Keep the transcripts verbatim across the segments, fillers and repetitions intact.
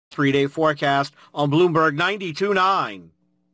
Three-day forecast on Bloomberg ninety-two point nine.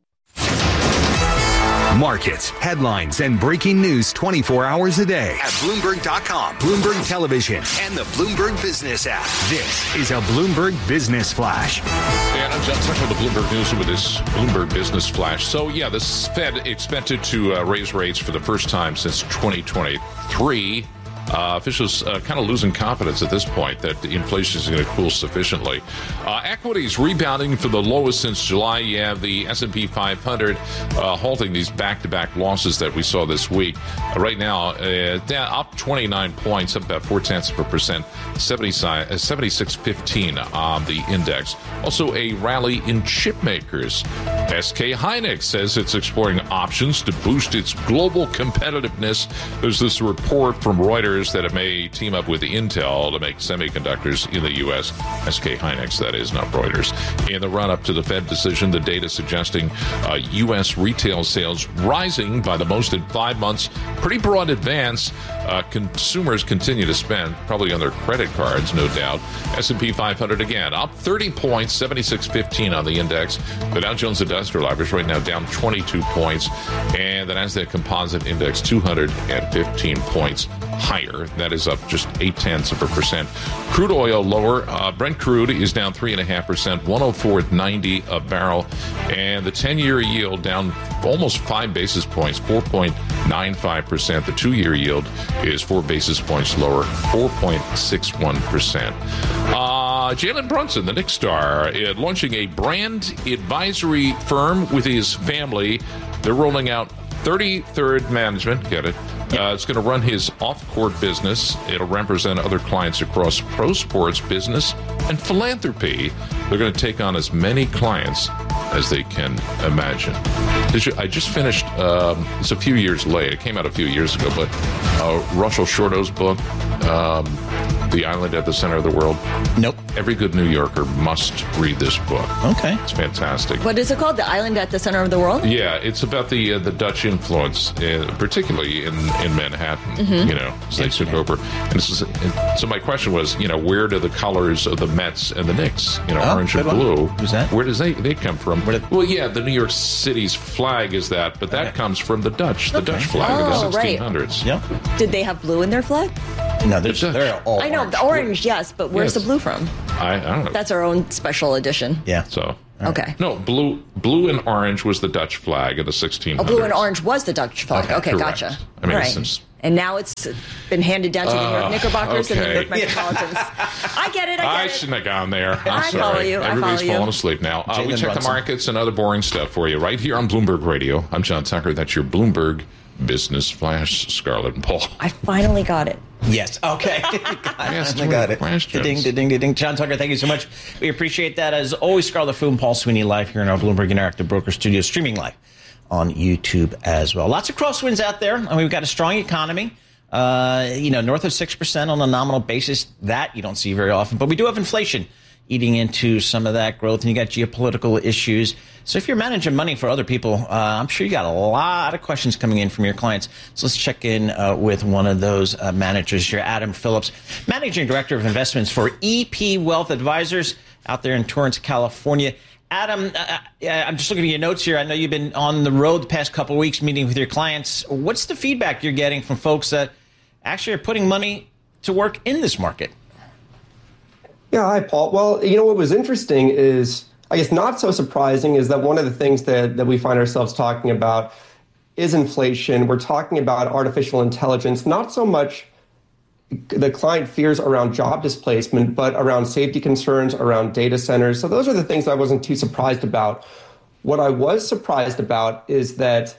Markets, headlines, and breaking news twenty-four hours a day at Bloomberg dot com, Bloomberg Television, and the Bloomberg Business app. This is a Bloomberg Business Flash. And I'm John Tucker, the Bloomberg News with this Bloomberg Business Flash. So, yeah, the Fed expected to uh, raise rates for the first time since twenty twenty-three. Uh, officials uh, kind of losing confidence at this point that the inflation is going to cool sufficiently. Uh, equities rebounding for the lowest since July. Yeah, the S and P five hundred uh, halting these back-to-back losses that we saw this week. Uh, right now, uh, down, up twenty-nine points, up about four-tenths of a percent, seventy-six fifteen on the index. Also, a rally in chip makers. S K Hynix says it's exploring options to boost its global competitiveness. There's this report from Reuters that it may team up with Intel to make semiconductors in the U S. S K Hynix, that is, not Reuters. In the run-up to the Fed decision, the data suggesting uh, U S retail sales rising by the most in five months. Pretty broad advance. Uh, consumers continue to spend, probably on their credit cards, no doubt. S and P five hundred again, up thirty points, seventy-six fifteen on the index. The Dow Jones Industrial Average right now down twenty-two points. And the Nasdaq Composite Index two hundred fifteen points higher. That is up just eight tenths of a percent. Crude oil lower. Uh, Brent crude is down three and a half percent, one oh four ninety a barrel, and the ten-year yield down almost five basis points, four point nine five percent. The two-year yield is four basis points lower, four point six one percent. Uh, Jalen Brunson, the Knicks star, uh, launching a brand advisory firm with his family. They're rolling out thirty-third Management. Get it? Uh, it's going to run his off-court business. It'll represent other clients across pro sports, business, and philanthropy. They're going to take on as many clients as they can imagine. Did you, I just finished, um, it's a few years late. It came out a few years ago, but uh, Russell Shorto's book, um, The Island at the Center of the World. Nope. Every good New Yorker must read this book. Okay. It's fantastic. What is it called? The Island at the Center of the World? Yeah, it's about the uh, the Dutch influence, uh, particularly in, in Manhattan, mm-hmm. you know, as they took over. And this is, and so my question was, you know, where do the colors of the Mets and the Knicks, you know, oh, orange and blue, who's that? Where does they, they come from? Did, well, yeah, the New York City's flag is that, but that okay. comes from the Dutch, the okay. Dutch flag oh, of the sixteen hundreds. Right. Yeah. Did they have blue in their flag? No, they're, they're all I know, orange. the orange, yes, but where's yes. the blue from? I, I don't know. That's our own special edition. Yeah. So. Right. Okay. No, blue blue and orange was the Dutch flag of the sixteen hundreds. Oh, blue and orange was the Dutch flag. Okay, okay gotcha. I mean, right. since, and now it's been handed down to the New York Knickerbockers okay. and the New York Metropolitans. I get it, I get I it. shouldn't have gone there. I'm I sorry. follow you. Everybody's I follow falling you. asleep now. Uh, we check Brunson. the markets and other boring stuff for you right here on Bloomberg Radio. I'm John Tucker. That's your Bloomberg Business Flash, Scarlett and Paul. I finally got it. Yes. Okay. I got it. Ding, ding, ding, ding. John Tucker, thank you so much. We appreciate that. As always, Scarlett Fu and Paul Sweeney live here in our Bloomberg Interactive Broker Studio, streaming live on YouTube as well. Lots of crosswinds out there. I mean, we've got a strong economy. Uh, you know, north of six percent on a nominal basis. That you don't see very often. But we do have inflation eating into some of that growth, and you got geopolitical issues. So if you're managing money for other people, uh, I'm sure you got a lot of questions coming in from your clients. So let's check in uh, with one of those uh, managers here, Adam Phillips, Managing Director of Investments for E P Wealth Advisors out there in Torrance, California. Adam, uh, I'm just looking at your notes here. I know you've been on the road the past couple of weeks meeting with your clients. What's the feedback you're getting from folks that actually are putting money to work in this market? Yeah, hi, Paul. Well, you know, what was interesting is, I guess not so surprising, is that one of the things that, that we find ourselves talking about is inflation. We're talking about artificial intelligence, not so much the client fears around job displacement, but around safety concerns, around data centers. So those are the things I wasn't too surprised about. What I was surprised about is that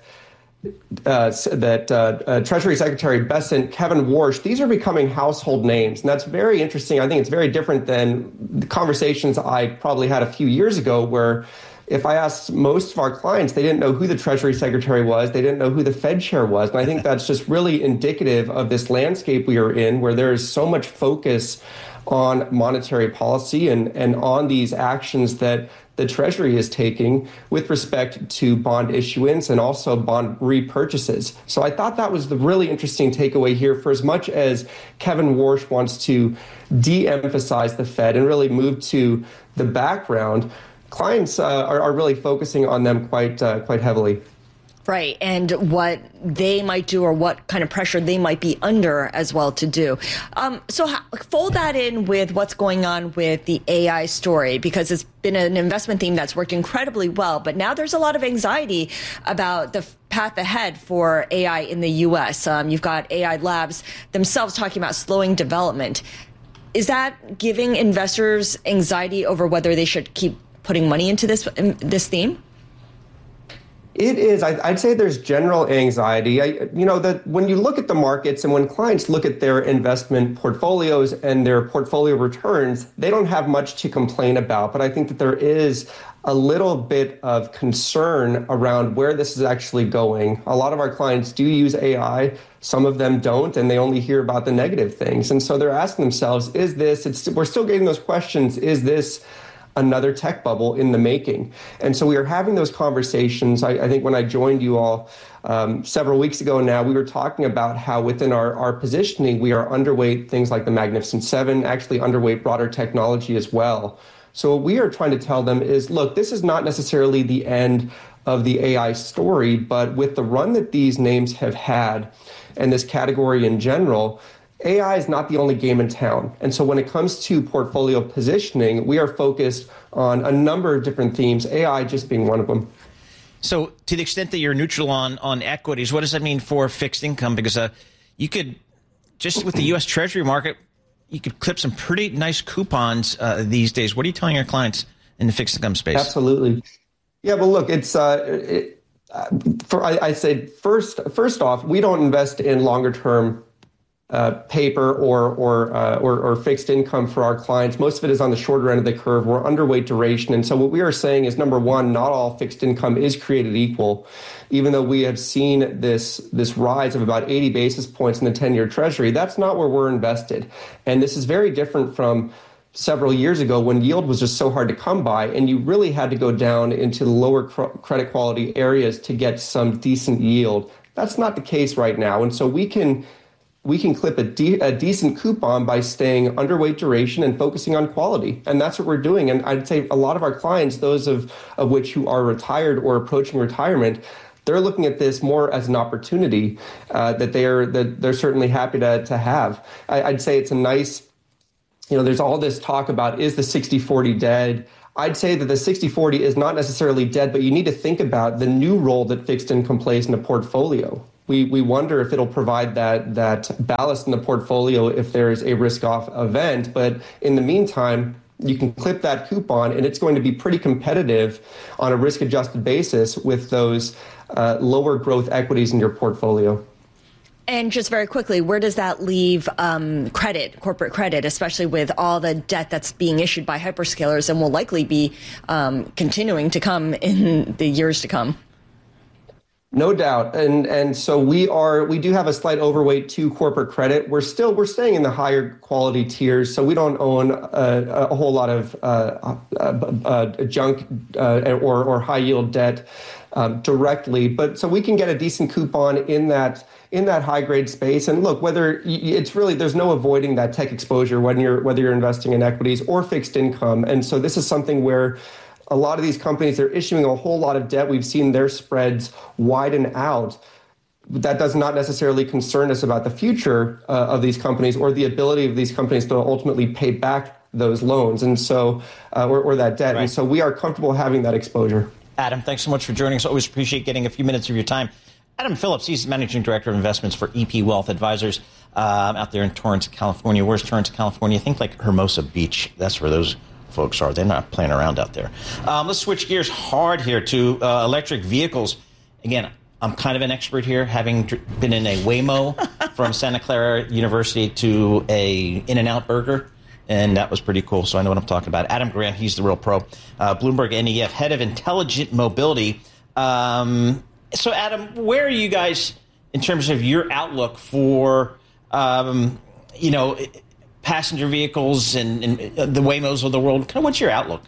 Uh, that uh, uh, Treasury Secretary Bessent, Kevin Warsh, these are becoming household names. And that's very interesting. I think it's very different than the conversations I probably had a few years ago, where if I asked most of our clients, they didn't know who the Treasury Secretary was. They didn't know who the Fed chair was. And I think that's just really indicative of this landscape we are in, where there is so much focus on monetary policy and, and on these actions that the Treasury is taking with respect to bond issuance and also bond repurchases. So I thought that was the really interesting takeaway here. For as much as Kevin Warsh wants to de-emphasize the Fed and really move to the background, clients uh, are, are really focusing on them quite uh, quite heavily. Right, and what they might do or what kind of pressure they might be under as well to do. Um, so ha- fold that in with what's going on with the A I story, because it's been an investment theme that's worked incredibly well. But now there's a lot of anxiety about the path ahead for A I in the U S. Um, you've got A I labs themselves talking about slowing development. Is that giving investors anxiety over whether they should keep putting money into this in this theme? It is. I'd say there's general anxiety. I, you know, that when you look at the markets and when clients look at their investment portfolios and their portfolio returns, they don't have much to complain about. But I think that there is a little bit of concern around where this is actually going. A lot of our clients do use A I. Some of them don't, and they only hear about the negative things. And so they're asking themselves, is this, it's, we're still getting those questions, is this another tech bubble in the making? And so we are having those conversations. I, I think when I joined you all um, several weeks ago now, we were talking about how within our, our positioning, we are underweight things like the Magnificent Seven, actually underweight broader technology as well. So what we are trying to tell them is, look, this is not necessarily the end of the A I story, but with the run that these names have had and this category in general, A I is not the only game in town. And so when it comes to portfolio positioning, we are focused on a number of different themes, A I just being one of them. So to the extent that you're neutral on, on equities, what does that mean for fixed income? Because uh, you could, just with the U S Treasury market, you could clip some pretty nice coupons uh, these days. What are you telling your clients in the fixed income space? Absolutely. Yeah, well, look, it's uh, it, uh, for I, I say first, first off, we don't invest in longer term Uh, paper or or, uh, or or fixed income for our clients. Most of it is on the shorter end of the curve. We're underweight duration. And so what we are saying is, number one, not all fixed income is created equal. Even though we have seen this this rise of about eighty basis points in the ten-year Treasury, that's not where we're invested. And this is very different from several years ago when yield was just so hard to come by and you really had to go down into the lower cr- credit quality areas to get some decent yield. That's not the case right now. And so we can we can clip a, de- a decent coupon by staying underweight duration and focusing on quality. And that's what we're doing. And I'd say a lot of our clients, those of, of which who are retired or approaching retirement, they're looking at this more as an opportunity uh, that they are that they're certainly happy to, to have. I, I'd say it's a nice, you know, there's all this talk about, is the sixty forty dead? I'd say that the sixty forty is not necessarily dead, but you need to think about the new role that fixed income plays in a portfolio. We we wonder if it'll provide that that ballast in the portfolio if there's a risk-off event. But in the meantime, you can clip that coupon, and it's going to be pretty competitive on a risk-adjusted basis with those uh, lower growth equities in your portfolio. And just very quickly, where does that leave um, credit, corporate credit, especially with all the debt that's being issued by hyperscalers and will likely be um, continuing to come in the years to come? No doubt. And and so we are we do have a slight overweight to corporate credit. We're still we're staying in the higher quality tiers. So we don't own a, a whole lot of uh, uh, uh, junk uh, or, or high yield debt um, directly. But so we can get a decent coupon in that in that high grade space. And look, whether it's really there's no avoiding that tech exposure when you're whether you're investing in equities or fixed income. And so this is something where a lot of these companies, they're issuing a whole lot of debt. We've seen their spreads widen out. That does not necessarily concern us about the future uh, of these companies or the ability of these companies to ultimately pay back those loans and so uh, or, or that debt. Right. And so we are comfortable having that exposure. Adam, thanks so much for joining us. Always appreciate getting a few minutes of your time. Adam Phillips, he's Managing Director of Investments for E P Wealth Advisors um, out there in Torrance, California. Where's Torrance, California? Think like Hermosa Beach. That's where those folks are. They're not playing around out there. Um, let's switch gears hard here to uh, electric vehicles. Again, I'm kind of an expert here, having been in a Waymo from Santa Clara University to a In-N-Out Burger, and that was pretty cool, so I know what I'm talking about. Adam Grant, he's the real pro. Uh, Bloomberg N E F, Head of Intelligent Mobility. Um, so, Adam, where are you guys in terms of your outlook for, um, you know, passenger vehicles and, and the Waymos of the world? Kind of what's your outlook?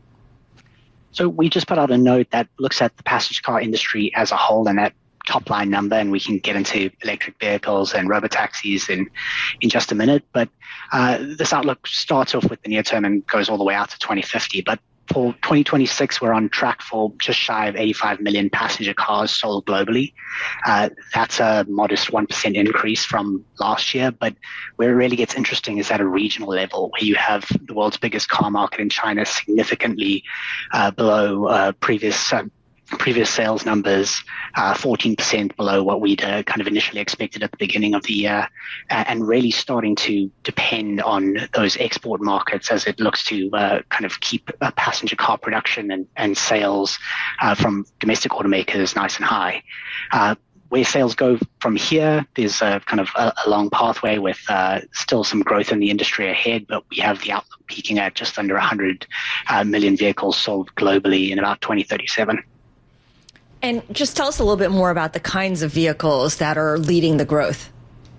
So we just put out a note that looks at the passenger car industry as a whole and that top line number, and we can get into electric vehicles and robotaxis in, in just a minute. But uh, this outlook starts off with the near term and goes all the way out to twenty fifty. But for twenty twenty-six, we're on track for just shy of eighty-five million passenger cars sold globally. Uh, that's a modest one percent increase from last year. But where it really gets interesting is at a regional level, where you have the world's biggest car market in China significantly uh, below uh, previous uh, previous sales numbers, uh, fourteen percent below what we'd uh, kind of initially expected at the beginning of the year, uh, and really starting to depend on those export markets as it looks to uh, kind of keep uh, passenger car production and, and sales uh, from domestic automakers nice and high. Uh, where sales go from here, there's a kind of a, a long pathway with uh, still some growth in the industry ahead, but we have the outlook peaking at just under one hundred uh, million vehicles sold globally in about twenty thirty-seven. And just tell us a little bit more about the kinds of vehicles that are leading the growth.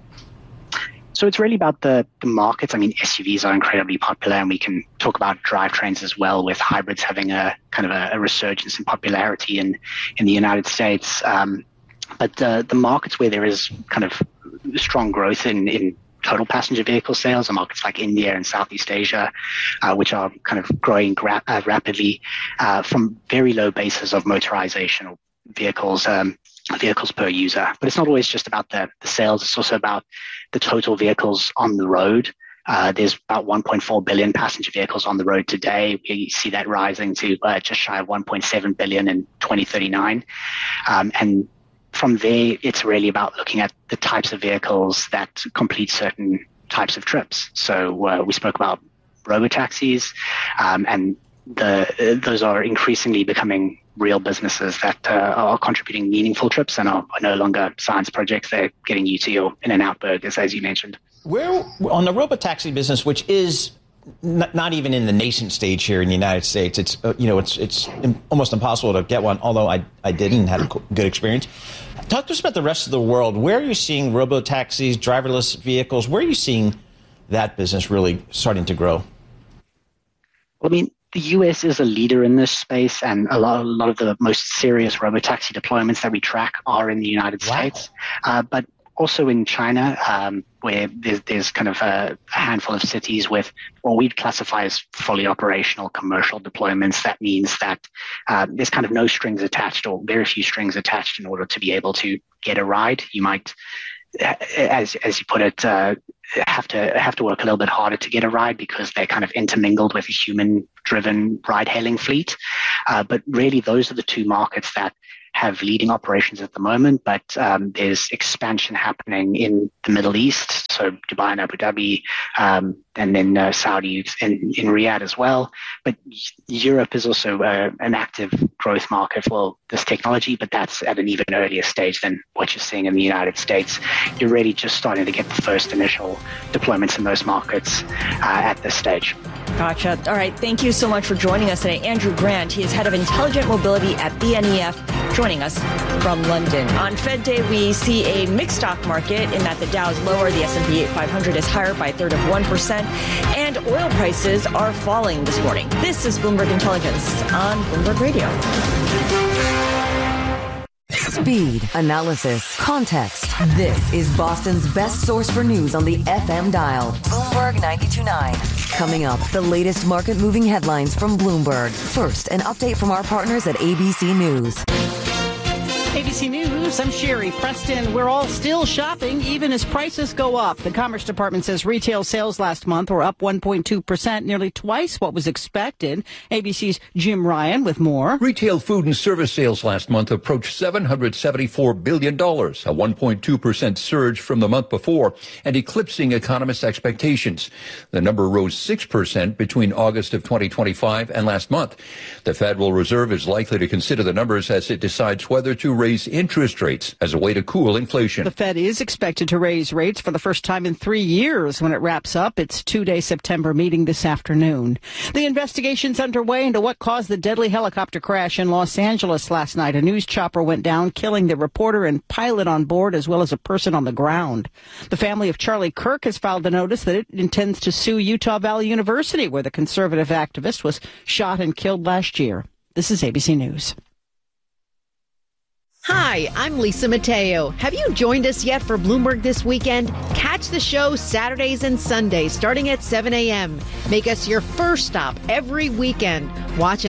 So it's really about the, the markets. I mean, S U Vs are incredibly popular, and we can talk about drivetrains as well, with hybrids having a kind of a, a resurgence in popularity in, in the United States. Um, but the, the markets where there is kind of strong growth in, in total passenger vehicle sales are markets like India and Southeast Asia, uh, which are kind of growing gra- uh, rapidly uh, from very low bases of motorization or vehicles um, vehicles per user. But it's not always just about the, the sales. It's also about the total vehicles on the road. Uh, there's about one point four billion passenger vehicles on the road today. We see that rising to uh, just shy of one point seven billion in twenty thirty-nine. Um, and from there, it's really about looking at the types of vehicles that complete certain types of trips. So uh, we spoke about robotaxis, um, and the uh, those are increasingly becoming real businesses that uh, are contributing meaningful trips and are, are no longer science projects. They're getting you to your In-N-Out burgers, as you mentioned. Where on the robotaxi business, which is n- not even in the nascent stage here in the United States, it's uh, you know it's it's almost impossible to get one. Although I I did and had a good experience. Talk to us about the rest of the world. Where are you seeing robotaxis, driverless vehicles? Where are you seeing that business really starting to grow? Well, I mean, the U S is a leader in this space, and a lot, a lot of the most serious robotaxi deployments that we track are in the United wow. States, uh, but also in China, um, where there's, there's kind of a, a handful of cities with what we'd classify as fully operational commercial deployments. That means that uh, there's kind of no strings attached, or very few strings attached, in order to be able to get a ride. You might, as as you put it, uh, have to have to work a little bit harder to get a ride because they're kind of intermingled with a human-driven ride-hailing fleet. Uh, but really, those are the two markets that have leading operations at the moment, but um, there's expansion happening in the Middle East, so Dubai and Abu Dhabi, um, and then uh, Saudi and in Riyadh as well. But Europe is also uh, an active growth market for this technology, but that's at an even earlier stage than what you're seeing in the United States. You're really just starting to get the first initial deployments in those markets uh, at this stage. Gotcha. All right. Thank you so much for joining us today. Andrew Grant, he is head of intelligent mobility at B N E F, joining us from London. On Fed Day, we see a mixed stock market in that the Dow is lower, the S and P five hundred is higher by a third of one percent, and oil prices are falling this morning. This is Bloomberg Intelligence on Bloomberg Radio. Speed, analysis, context. This is Boston's best source for news on the F M dial. Bloomberg ninety-two point nine. Coming up, the latest market-moving headlines from Bloomberg. First, an update from our partners at A B C News. A B C News, I'm Sherry Preston. We're all still shopping, even as prices go up. The Commerce Department says retail sales last month were up one point two percent, nearly twice what was expected. A B C's Jim Ryan with more. Retail food and service sales last month approached seven hundred seventy-four billion dollars, a one point two percent surge from the month before, and eclipsing economists' expectations. The number rose six percent between August of twenty twenty-five and last month. The Federal Reserve is likely to consider the numbers as it decides whether to raise interest rates as a way to cool inflation. The Fed is expected to raise rates for the first time in three years when it wraps up its two-day September meeting this afternoon. The investigation's underway into what caused the deadly helicopter crash in Los Angeles last night. A news chopper went down, killing the reporter and pilot on board as well as a person on the ground. The family of Charlie Kirk has filed a notice that it intends to sue Utah Valley University, where the conservative activist was shot and killed last year. This is A B C News. Hi, I'm Lisa Mateo. Have you joined us yet for Bloomberg This Weekend? Catch the show Saturdays and Sundays starting at seven a.m. Make us your first stop every weekend. Watch